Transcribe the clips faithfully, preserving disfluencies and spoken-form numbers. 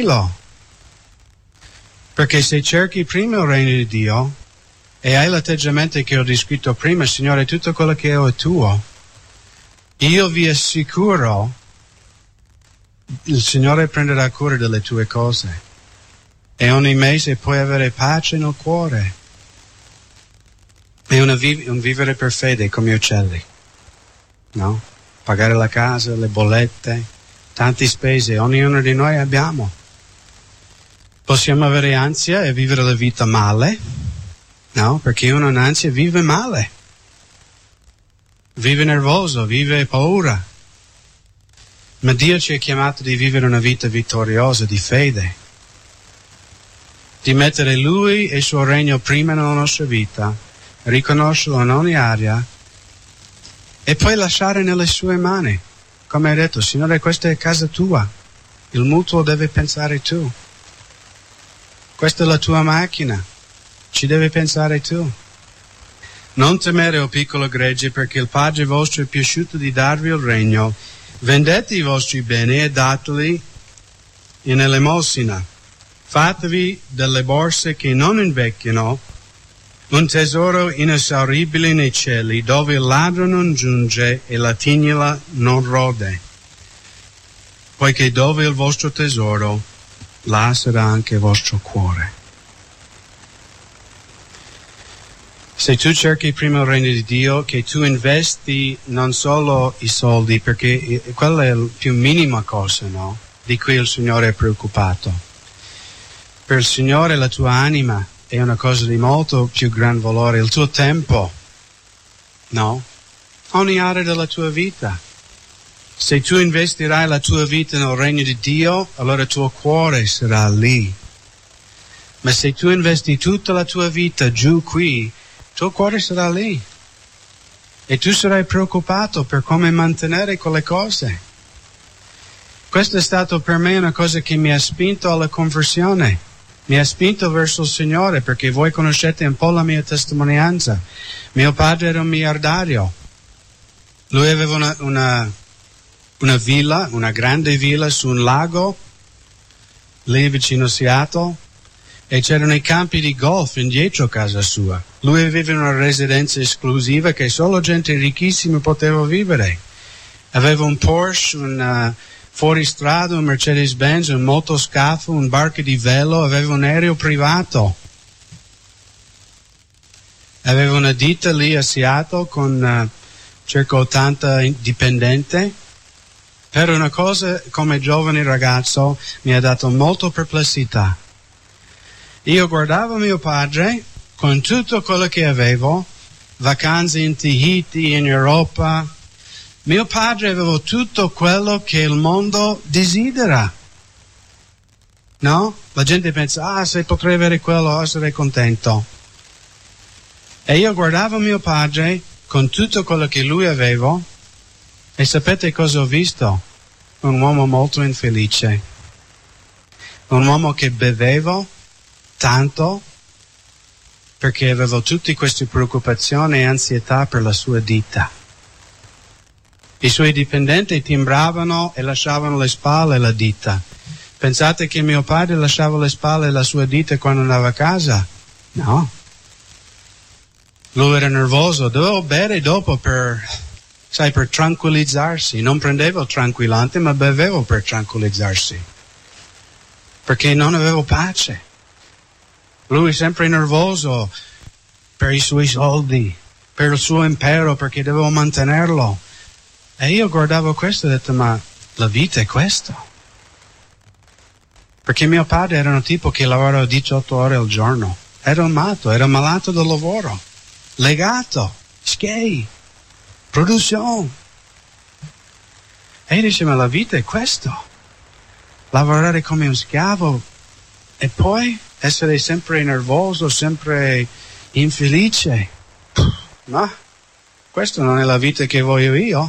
tranquillo. Perché se cerchi prima il regno di Dio e hai l'atteggiamento che ho descritto prima, Signore, tutto quello che ho è tuo, io vi assicuro, il Signore prenderà cura delle tue cose e ogni mese puoi avere pace nel cuore. È una viv- un vivere per fede come gli uccelli, no? Pagare la casa, le bollette, tante spese, ognuno di noi abbiamo. Possiamo avere ansia e vivere la vita male, no? Perché uno in ansia vive male, vive nervoso, vive paura. Ma Dio ci ha chiamato di vivere una vita vittoriosa, di fede, di mettere Lui e il suo regno prima nella nostra vita, riconoscerlo in ogni area e poi lasciare nelle sue mani. Come hai detto, Signore, questa è casa tua, il mutuo deve pensare tu. Questa è la tua macchina, ci devi pensare tu. Non temere, o piccolo gregge, perché il Padre vostro è piaciuto di darvi il regno. Vendete i vostri beni e dateli in elemosina. Fatevi delle borse che non invecchiano, un tesoro inesauribile nei cieli, dove il ladro non giunge e la tignola non rode. Poiché dove è il vostro tesoro, là sarà anche il vostro cuore. Se tu cerchi prima il regno di Dio, che tu investi non solo i soldi, perché quella è la più minima cosa, no? Di cui il Signore è preoccupato. Per il Signore la tua anima è una cosa di molto più gran valore, il tuo tempo, no? Ogni area della tua vita. Se tu investirai la tua vita nel regno di Dio, allora il tuo cuore sarà lì. Ma se tu investi tutta la tua vita giù qui, il tuo cuore sarà lì. E tu sarai preoccupato per come mantenere quelle cose. Questo è stato per me una cosa che mi ha spinto alla conversione. Mi ha spinto verso il Signore, perché voi conoscete un po' la mia testimonianza. Mio padre era un miliardario. Lui aveva una, una, una villa, una grande villa su un lago, lì vicino a Seattle, e c'erano i campi di golf indietro a casa sua. Lui aveva una residenza esclusiva che solo gente ricchissima poteva vivere. Aveva un Porsche, un fuoristrada, un Mercedes-Benz, un motoscafo, un barca di velo, aveva un aereo privato. Aveva una ditta lì a Seattle con uh, circa ottanta dipendenti. Per una cosa, come giovane ragazzo, mi ha dato molto perplessità. Io guardavo mio padre con tutto quello che avevo, vacanze in Tahiti, in Europa. Mio padre aveva tutto quello che il mondo desidera. No? La gente pensa, ah, se potrei avere quello, sarei contento. E io guardavo mio padre con tutto quello che lui aveva, e sapete cosa ho visto? Un uomo molto infelice. Un uomo che beveva tanto perché aveva tutte queste preoccupazioni e ansietà per la sua ditta. I suoi dipendenti timbravano e lasciavano le spalle la ditta. Pensate che mio padre lasciava le spalle la sua ditta quando andava a casa? No. Lui era nervoso, dovevo bere dopo per, sai, per tranquillizzarsi. Non prendevo il tranquillante, ma bevevo per tranquillizzarsi. Perché non avevo pace. Lui sempre nervoso per i suoi soldi, per il suo impero, perché dovevo mantenerlo. E io guardavo questo e ho detto, ma la vita è questo. Perché mio padre era un tipo che lavorava diciotto ore al giorno. Era un matto, era malato del lavoro. Legato, schei, produzione. E io dice, ma la vita è questo. Lavorare come un schiavo e poi essere sempre nervoso, sempre infelice. Ma questa non è la vita che voglio io.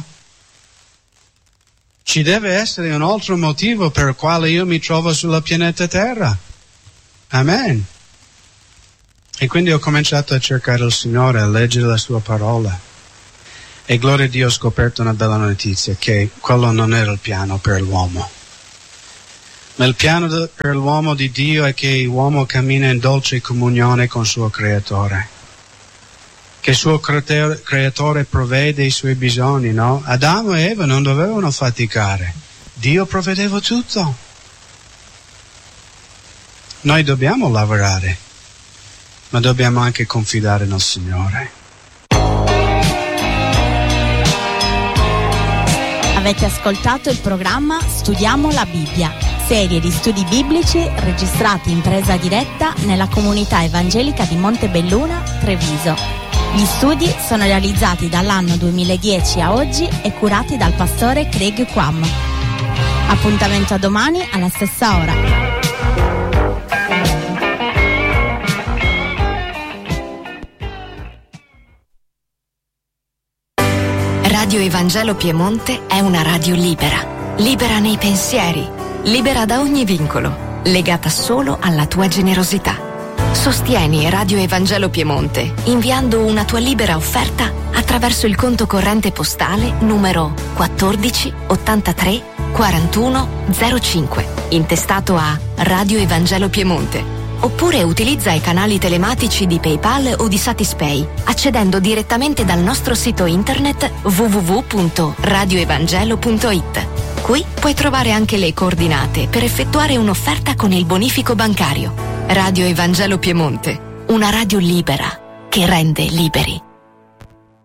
Ci deve essere un altro motivo per il quale io mi trovo sulla pianeta Terra. Amen. E quindi ho cominciato a cercare il Signore, a leggere la sua parola. E gloria a Dio, ho scoperto una bella notizia, che quello non era il piano per l'uomo. Ma il piano de, per l'uomo di Dio è che l'uomo cammina in dolce comunione con il suo creatore. Che il suo creatore, creatore provvede i suoi bisogni, no? Adamo e Eva non dovevano faticare. Dio provvedeva tutto. Noi dobbiamo lavorare, ma dobbiamo anche confidare nel Signore. Avete ascoltato il programma Studiamo la Bibbia, serie di studi biblici registrati in presa diretta nella comunità evangelica di Montebelluna, Treviso. Gli studi sono realizzati dall'anno duemiladieci a oggi e curati dal pastore Craig Quam. Appuntamento a domani alla stessa ora. Radio Evangelo Piemonte è una radio libera, libera nei pensieri, libera da ogni vincolo, legata solo alla tua generosità. Sostieni Radio Evangelo Piemonte inviando una tua libera offerta attraverso il conto corrente postale numero quattordici ottantatré quarantuno zero cinque, intestato a Radio Evangelo Piemonte. Oppure utilizza i canali telematici di PayPal o di Satispay, accedendo direttamente dal nostro sito internet w w w punto radio evangelo punto i t. Qui puoi trovare anche le coordinate per effettuare un'offerta con il bonifico bancario. Radio Evangelo Piemonte, una radio libera che rende liberi.